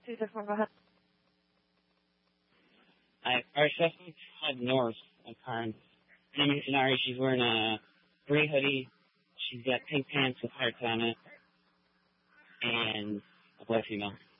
264, go ahead. Our suspect head north of Karnes. Name is Denari. She's wearing a gray hoodie. She's got pink pants with hearts on it. And a black female.